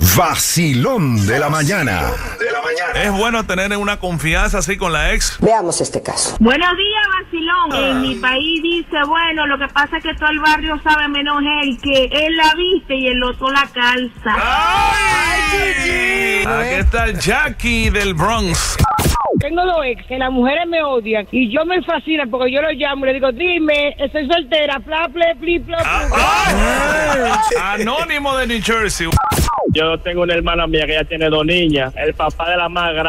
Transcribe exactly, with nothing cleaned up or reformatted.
Vacilón de la mañana. Es bueno tener una confianza así con la ex. Veamos este caso. Buenos días, vacilón. En mi país dice, bueno, lo que pasa es que todo el barrio sabe menos él, que él la viste y el otro la calza. ¡Ay! Aquí está el Jackie del Bronx. Tengo dos ex que las mujeres me odian y yo me fascina porque yo lo llamo y le digo, dime, estoy soltera, pla, ple, pli, plo, Ah, Anónimo de New Jersey. Yo tengo una hermana mía que ya tiene dos niñas. El papá de la más grande